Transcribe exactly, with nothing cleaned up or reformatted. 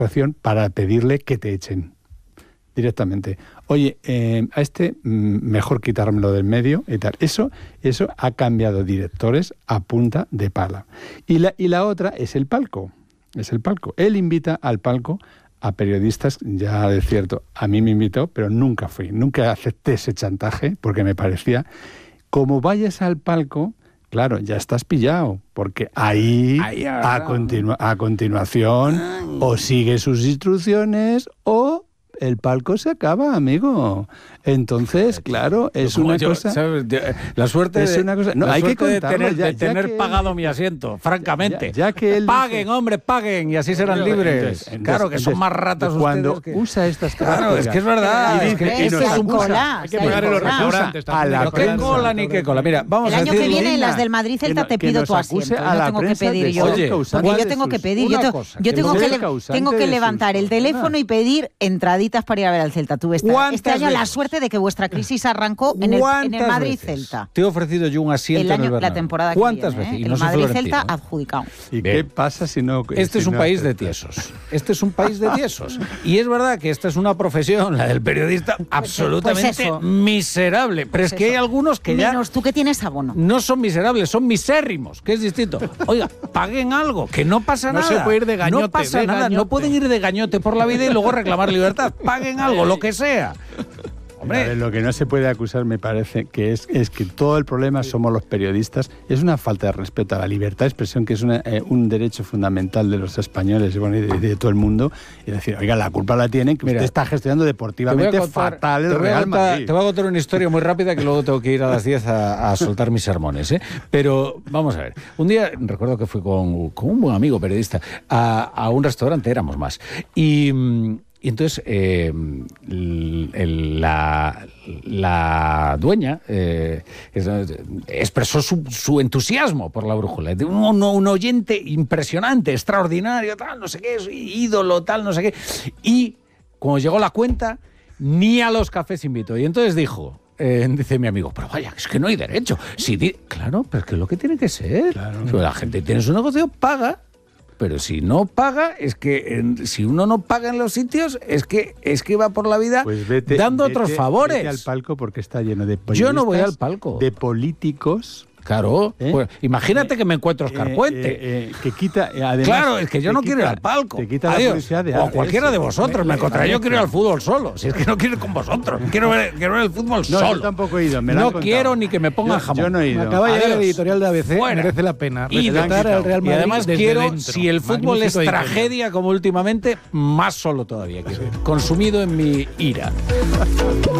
para pedirle que te echen directamente. Oye, eh, a este mm, mejor quitármelo del medio y tal. Eso, eso ha cambiado directores a punta de pala. Y la, y la otra es el palco. Es el palco. Él invita al palco a periodistas, ya de cierto, a mí me invitó, pero nunca fui. Nunca acepté ese chantaje porque me parecía, como vayas al palco, claro, ya estás pillado, porque ahí, ahí a, continu- a continuación, Ay. o sigue sus instrucciones o el palco se acaba, amigo. Entonces, claro, es una yo, cosa... ¿sabes? La suerte, es de, una cosa, no, la hay suerte que de tener, ya, de tener ya pagado él, mi asiento, francamente. Ya, ya que él paguen, dice, hombre, paguen, y así serán entonces, libres. Entonces, entonces, claro, que son más ratas cuando ustedes. Que... usa estas Claro, es que es verdad. Y es que, dice, esto es un cola. Hay que pagar en los restaurantes. A la no, qué cola ni qué cola. Mira, vamos el a año que decirlo. viene en las del Madrid Celta te pido tu asiento. Yo tengo que pedir yo. Oye, porque yo tengo que pedir. Yo, te, cosa, yo tengo que, le, tengo que levantar el teléfono y pedir entraditas para ir a ver al Celta. Tú esta, este año veces? la suerte de que vuestra crisis arrancó en el, en el Madrid Celta. Te he ofrecido yo un asiento el año, en el la temporada que ¿Cuántas viene, veces? ¿eh? Y no el Madrid Celta ¿eh? adjudicado. ¿Y Bien. qué pasa si no? Este si es un no país de aceptas? tiesos. Este es un país de tiesos. Y es verdad que esta es una profesión, la del periodista, absolutamente pues miserable. Pero pues es que eso. hay algunos que Menos ya... Menos tú que tienes abono. No son miserables, son misérrimos, que es distinto. Oiga, paguen algo, que no pasa no nada. No se puede ir de gañote. No pasa de nada, gañote. no pueden ir de gañote por la vida y luego reclamar libertad. Paguen algo, lo que sea. Hombre. Ver, lo que no se puede acusar, me parece, que es, es que todo el problema somos los periodistas. Es una falta de respeto a la libertad de expresión, que es una, eh, un derecho fundamental de los españoles y, bueno, y de, de todo el mundo. Y decir, oiga, la culpa la tienen que Mira, usted está gestionando deportivamente contar, fatal el Real contar, Madrid. Te voy a contar una historia muy rápida que luego tengo que ir a las diez a, a soltar mis sermones, ¿eh? Pero vamos a ver. Un día, recuerdo que fui con, con un buen amigo periodista a, a un restaurante, éramos más. Y... Y entonces eh, el, la, la dueña eh, expresó su, su entusiasmo por la brújula. De un, un oyente impresionante, extraordinario, tal, no sé qué, ídolo, tal, no sé qué. Y cuando llegó la cuenta, ni a los cafés invitó. Y entonces dijo... Eh, dice mi amigo, pero vaya, es que no hay derecho. Si di- claro, pero es que es lo que tiene que ser. Claro. Si la gente tiene su negocio, paga. Pero si no paga, es que en, si uno no paga en los sitios, es que es que va por la vida pues vete, dando vete, otros favores. Vete al palco porque está lleno de periodistas. Yo no voy al palco. De políticos. Claro, ¿Eh? pues, imagínate eh, que me encuentro Oscar Puente. Eh, eh, eh, que quita, eh, además, claro, es que yo no quita, quiero ir al palco. Te quita Adiós. la publicidad de o a cualquiera de vosotros, me, me encontraré. Yo quiero ir al fútbol solo. Si es que no quiero ir con vosotros. Quiero ver, quiero ver el fútbol no, solo. Yo tampoco he ido. Me no quiero ni que me pongan yo, jamón. Yo no he ido. Me acaba de llegar el editorial de A B C. Fuera. Merece la pena. Y, respetar al Real Madrid y además quiero, dentro. si el fútbol Magnífico es tragedia como últimamente, más solo todavía quiero ir. Consumido en mi ira.